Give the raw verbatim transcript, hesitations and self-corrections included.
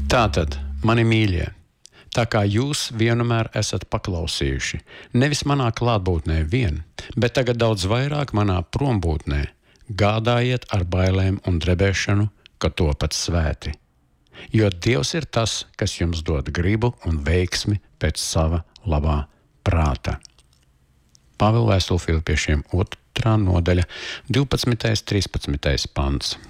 Tātad, mani mīļie, tā kā jūs vienmēr esat paklausījuši, nevis manā klātbūtnē vien, bet tagad daudz vairāk manā prombūtnē, gādājiet ar bailēm un drebēšanu, ka topat svēti. Jo Dievs ir tas, kas jums dod gribu un veiksmi pēc sava labā prāta. Pāvila vēstule Filipiešiem otrā nodaļa, divpadsmitais, trīspadsmitais pants.